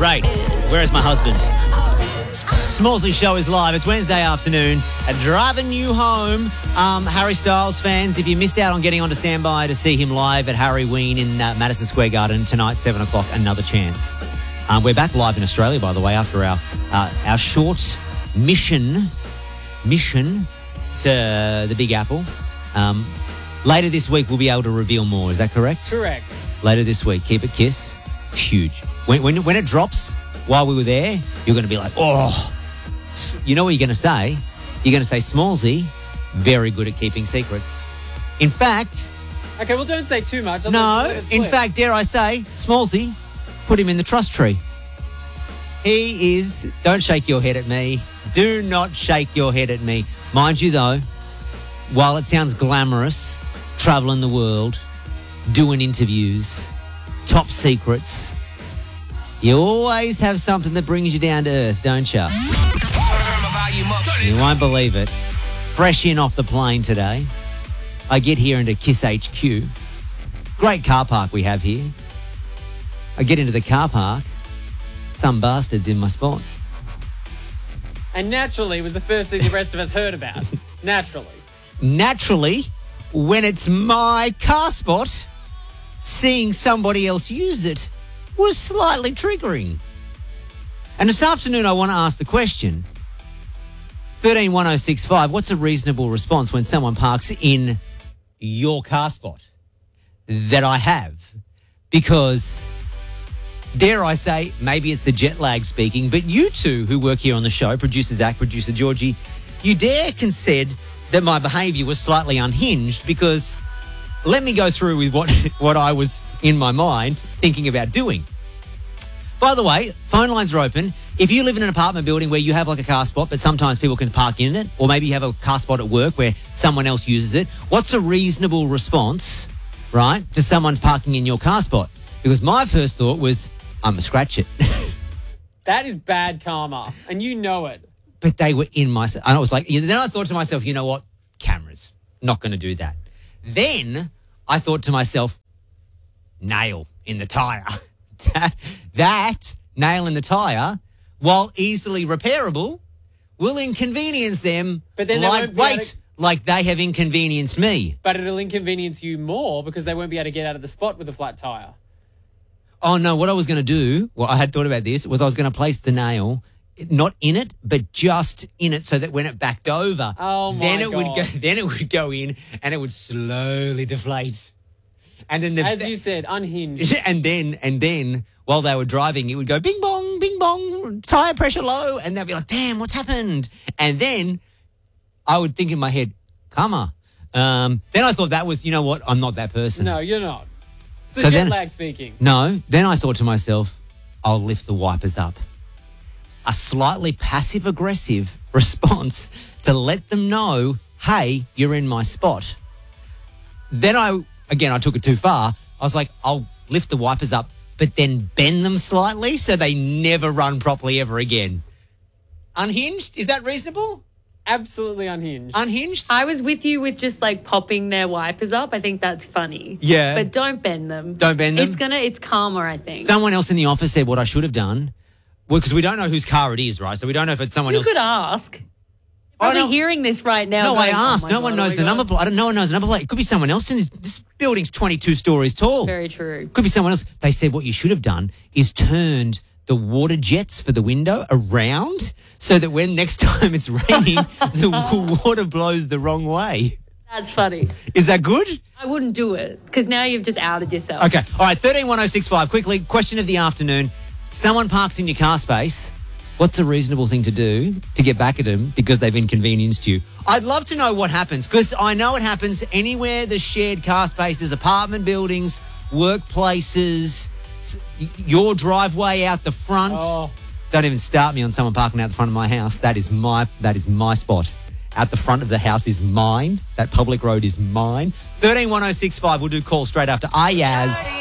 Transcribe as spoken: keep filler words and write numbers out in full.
Great. Where is my husband? Smallsy Show is live. It's Wednesday afternoon. Uh, driving you home. Um, Harry Styles fans, if you missed out on getting onto standby to see him live at Harry Ween in uh, Madison Square Garden tonight, seven o'clock, another chance. Um, we're back live in Australia, by the way, after our uh, our short mission mission to the Big Apple. Um, later this week, we'll be able to reveal more. Is that correct? Correct. Later this week, Keep It Kiss. Huge. When, when, when it drops, while we were there, you're going to be like, oh. You know what you're going to say? You're going to say, Smallsy, very good at keeping secrets. In fact... Okay, well, don't say too much. No, in fact, dare I say, Smallsy, put him in the trust tree. He is... Don't shake your head at me. Do not shake your head at me. Mind you, though, while it sounds glamorous, travelling the world, doing interviews, top secrets, you always have something that brings you down to earth, don't you? You won't believe it. Fresh in off the plane today, I get here into Kiss H Q. Great car park we have here. I get into the car park. Some bastard's in my spot. And naturally, it was the first thing the rest of us heard about. Naturally. Naturally, when it's my car spot, seeing somebody else use it was slightly triggering. And this afternoon, I want to ask the question, thirteen one oh six five, what's a reasonable response when someone parks in your car spot that I have? Because, dare I say, maybe it's the jet lag speaking, but you two who work here on the show, producer Zach, producer Georgie, you dare concede that my behaviour was slightly unhinged because let me go through with what, what I was in my mind thinking about doing. By the way, phone lines are open. If you live in an apartment building where you have like a car spot, but sometimes people can park in it, or maybe you have a car spot at work where someone else uses it, what's a reasonable response, right, to someone's parking in your car spot? Because my first thought was, I'm going to scratch it. That is bad karma, and you know it. But they were in my... And I was like... Then I thought to myself, you know what? Cameras. Not going to do that. Then I thought to myself, nail in the tyre. that, that nail in the tyre, while easily repairable, will inconvenience them but then they like, won't be wait, able to, like they have inconvenienced me. But it'll inconvenience you more because they won't be able to get out of the spot with a flat tyre. Oh, no, what I was going to do, well, I had thought about this, was I was going to place the nail... not in it, but just in it, so that when it backed over, oh my then it God. would go. Then it would go in, and it would slowly deflate. And then, the, as you said, unhinged. And then, and then, while they were driving, it would go bing bong, bing bong, tire pressure low, and they'd be like, "Damn, what's happened?" And then I would think in my head, "Karma." Um, then I thought that was, you know what? I'm not that person. No, you're not. It's so jet then, lag speaking. No. Then I thought to myself, I'll lift the wipers up. A slightly passive-aggressive response to let them know, hey, you're in my spot. Then I, again, I took it too far. I was like, I'll lift the wipers up, but then bend them slightly so they never run properly ever again. Unhinged? Is that reasonable? Absolutely unhinged. Unhinged? I was with you with just like popping their wipers up. I think that's funny. Yeah. But don't bend them. Don't bend them? It's gonna, it's calmer, I think. Someone else in the office said what I should have done. Well, because we don't know whose car it is, right? So we don't know if it's someone you else. You could ask. You're oh, probably no. hearing this right now. No, going, I asked. Oh no God, one oh knows the God. number plate. I don't, no one knows the number plate. It could be someone else. In this, this building's twenty-two stories tall. Very true. Could be someone else. They said what you should have done is turned the water jets for the window around so that when next time it's raining, the water blows the wrong way. That's funny. Is that good? I wouldn't do it because now you've just outed yourself. Okay. All right. thirteen one oh six five. Quickly, question of the afternoon. Someone parks in your car space. What's a reasonable thing to do to get back at them because they've inconvenienced you? I'd love to know what happens because I know it happens anywhere there's shared car spaces, apartment buildings, workplaces, your driveway out the front. Oh. Don't even start me on someone parking out the front of my house. That is my that is my spot. Out the front of the house is mine. That public road is mine. thirteen one oh six five. We'll do calls straight after Ayaz.